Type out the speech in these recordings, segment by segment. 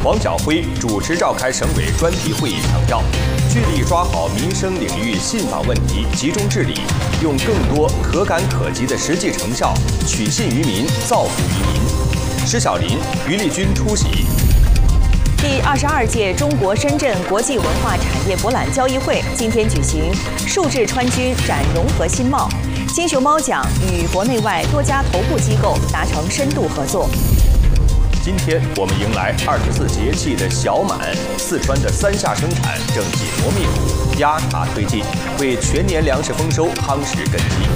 王晓辉主持召开省委专题会议，强调，聚力抓好民生领域信访问题，集中治理，用更多可感可及的实际成效，取信于民，造福于民。施小林、于丽君出席。 第22届中国深圳国际文化产业博览交易会今天举行，数字川军展融合新貌。金熊猫奖与国内外多家头部机构达成深度合作。 今天我们迎来24节气的小满，四川的3夏生产正紧锣密鼓、压茶推进，为全年粮食丰收夯实根基。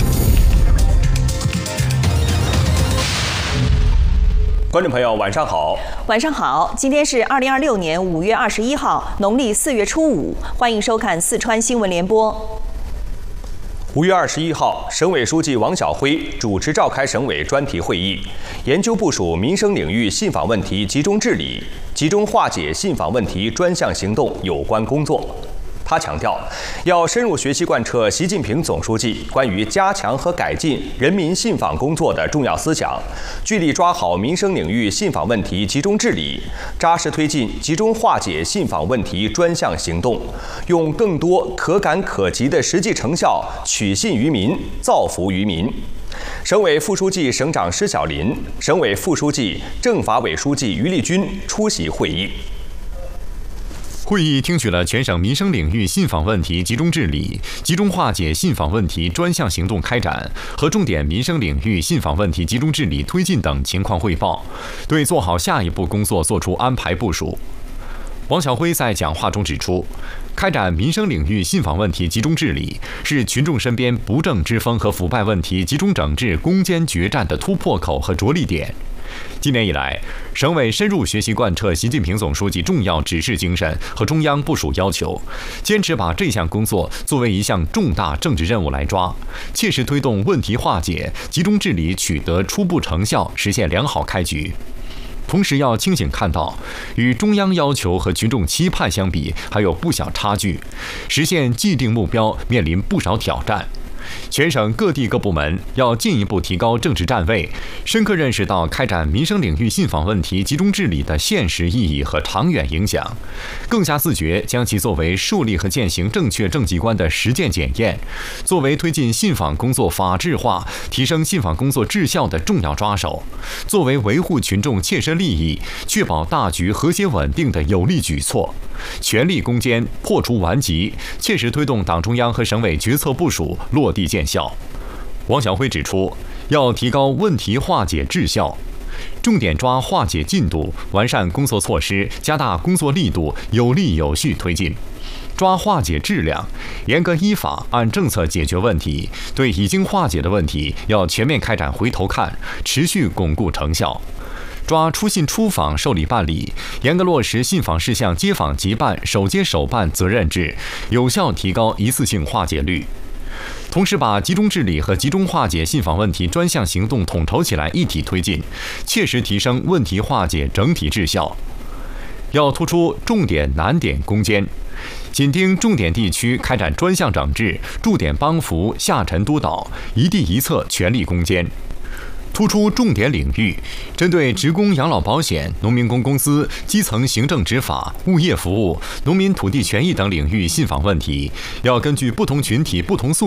观众朋友，晚上好！ 晚上好，今天是2026年5月21号，农历4月初5，欢迎收看四川新闻联播。 5月21号，省委书记王晓辉主持召开省委专题会议，研究部署民生领域信访问题集中治理、集中化解信访问题专项行动有关工作。他强调，要深入学习贯彻习近平总书记关于加强和改进人民信访工作的重要思想，聚力抓好民生领域信访问题集中治理，扎实推进集中化解信访问题专项行动，用更多可感可及的实际成效，取信于民，造福于民。省委副书记、省长施小林，省委副书记、政法委书记于丽君出席会议。 会议听取了全省民生领域信访问题集中治理、集中化解信访问题专项行动开展和重点民生领域信访问题集中治理推进等情况汇报，对做好下一步工作作出安排部署。王晓辉在讲话中指出，开展民生领域信访问题集中治理是群众身边不正之风和腐败问题集中整治攻坚决战的突破口和着力点。今年以来，省委深入学习贯彻习近平总书记重要指示精神和中央部署要求，坚持把这项工作作为一项重大政治任务来抓，切实推动问题化解、集中治理取得初步成效，实现良好开局。同时要清醒看到，与中央要求和群众期盼相比，还有不小差距，实现既定目标面临不少挑战。全省各地各部门要进一步提高政治站位，深刻认识到开展民生领域信访问题集中治理的现实意义和长远影响，更加自觉将其作为树立和践行正确政绩观的实践检验，作为推进信访工作法治化、提升信访工作质效的重要抓手，作为维护群众切身利益、确保大局和谐稳定的有力举措，全力攻坚、破除顽疾，切实推动党中央和省委决策部署落地见效。王晓辉指出，要提高问题化解质效，重点抓化解进度，完善工作措施，加大工作力度，有力有序推进；抓化解质量，严格依法按政策解决问题，对已经化解的问题要全面开展回头看，持续巩固成效；抓出信出访受理办理，严格落实信访事项接访即办、首接首办责任制，有效提高一次性化解率。同时把集中治理和集中化解信访问题专项行动统筹起来一体推进，切实提升问题化解整体质效。要突出重点难点攻坚，紧盯重点地区开展专项整治，驻点帮扶，下沉督导，一地一策全力攻坚。突出重点领域，针对职工养老保险、农民工工资、基层行政执法、物业服务、农民土地权益等领域信访问题，要根据不同群体、不同诉